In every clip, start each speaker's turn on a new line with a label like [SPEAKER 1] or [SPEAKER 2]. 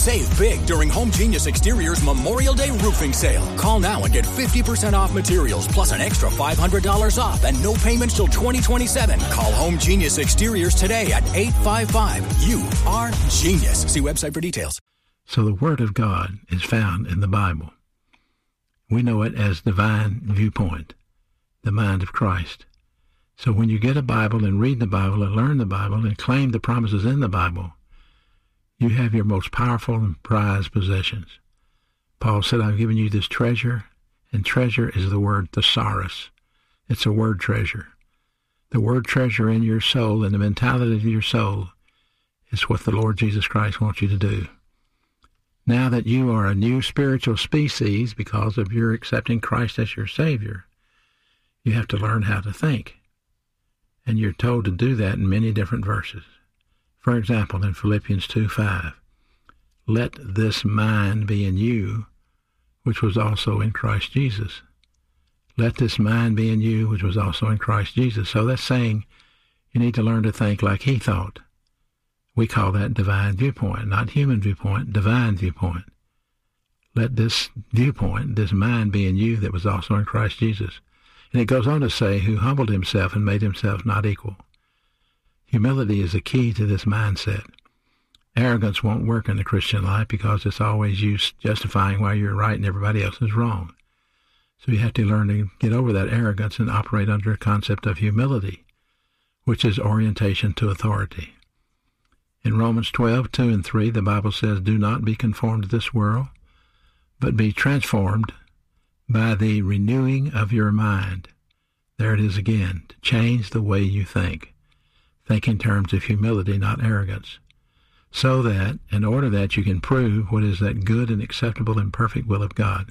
[SPEAKER 1] Save big during Home Genius Exterior's Memorial Day roofing sale. Call now and get 50% off materials plus an extra $500 off and no payments till 2027. Call Home Genius Exteriors today at 855. You are genius. See website for details.
[SPEAKER 2] So the Word of God is found in the Bible. We know it as divine viewpoint, the mind of Christ. So when you get a Bible and read the Bible and learn the Bible and claim the promises in the Bible, you have your most powerful and prized possessions. Paul said, I've given you this treasure, and treasure is the word thesaurus. It's a word treasure. The word treasure in your soul and the mentality of your soul is what the Lord Jesus Christ wants you to do. Now that you are a new spiritual species because of your accepting Christ as your Savior, you have to learn how to think. And you're told to do that in many different verses. For example, in Philippians 2:5, let this mind be in you, which was also in Christ Jesus. Let this mind be in you, which was also in Christ Jesus. So that's saying you need to learn to think like he thought. We call that divine viewpoint, not human viewpoint, divine viewpoint. Let this viewpoint, this mind be in you that was also in Christ Jesus. And it goes on to say, who humbled himself and made himself not equal. Humility is the key to this mindset. Arrogance won't work in the Christian life because it's always you justifying why you're right and everybody else is wrong. So you have to learn to get over that arrogance and operate under a concept of humility, which is orientation to authority. In Romans 12:2-3, the Bible says, do not be conformed to this world, but be transformed by the renewing of your mind. There it is again, to change the way you think. Think in terms of humility, not arrogance. So that, in order that you can prove what is that good and acceptable and perfect will of God.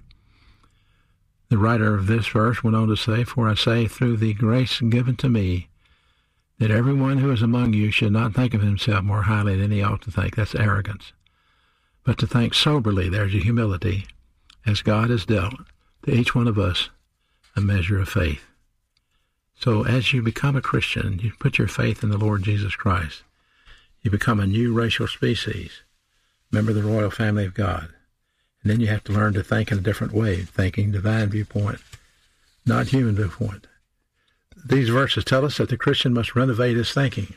[SPEAKER 2] The writer of this verse went on to say, for I say through the grace given to me, that everyone who is among you should not think of himself more highly than he ought to think. That's arrogance. But to think soberly, there's your humility, as God has dealt to each one of us a measure of faith. So as you become a Christian, you put your faith in the Lord Jesus Christ. You become a new racial species, member of the royal family of God. And then you have to learn to think in a different way, thinking divine viewpoint, not human viewpoint. These verses tell us that the Christian must renovate his thinking.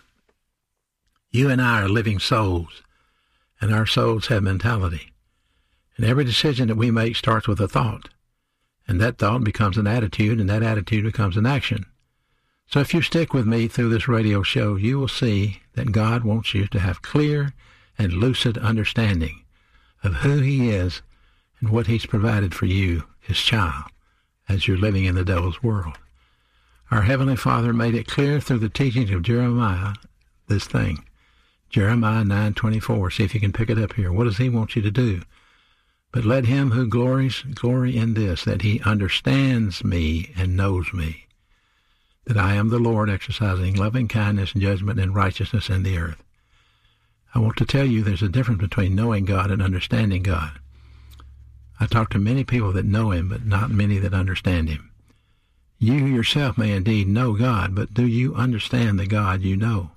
[SPEAKER 2] You and I are living souls, and our souls have mentality. And every decision that we make starts with a thought. And that thought becomes an attitude, and that attitude becomes an action. So if you stick with me through this radio show, you will see that God wants you to have clear and lucid understanding of who he is and what he's provided for you, his child, as you're living in the devil's world. Our Heavenly Father made it clear through the teachings of Jeremiah, this thing. Jeremiah 9:24. See if you can pick it up here. What does he want you to do? But let him who glories glory in this, that he understands me and knows me, that I am the Lord exercising loving kindness, judgment, and righteousness in the earth. I want to tell you there's a difference between knowing God and understanding God. I talk to many people that know him, but not many that understand him. You yourself may indeed know God, but do you understand the God you know?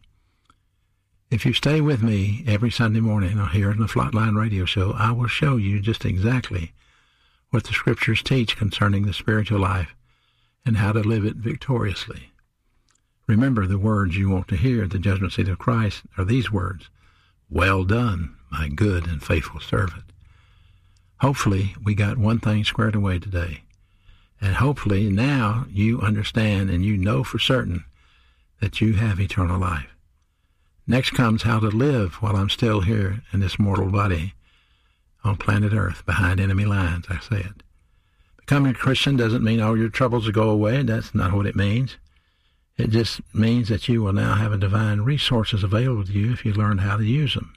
[SPEAKER 2] If you stay with me every Sunday morning here on the Flatline Radio Show, I will show you just exactly what the Scriptures teach concerning the spiritual life and how to live it victoriously. Remember, the words you want to hear at the judgment seat of Christ are these words, well done, my good and faithful servant. Hopefully, we got one thing squared away today. And hopefully now you understand and you know for certain that you have eternal life. Next comes how to live while I'm still here in this mortal body on planet Earth behind enemy lines, I say it. Becoming a Christian doesn't mean all your troubles will go away. That's not what it means. It just means that you will now have a divine resources available to you if you learn how to use them.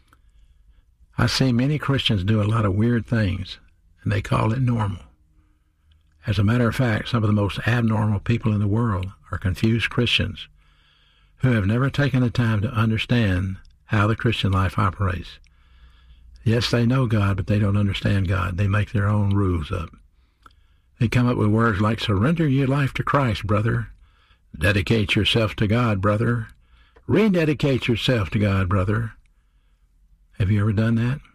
[SPEAKER 2] I see many Christians do a lot of weird things, and they call it normal. As a matter of fact, some of the most abnormal people in the world are confused Christians who have never taken the time to understand how the Christian life operates. Yes, they know God, but they don't understand God. They make their own rules up. They come up with words like, surrender your life to Christ, brother. Dedicate yourself to God, brother. Rededicate yourself to God, brother. Have you ever done that?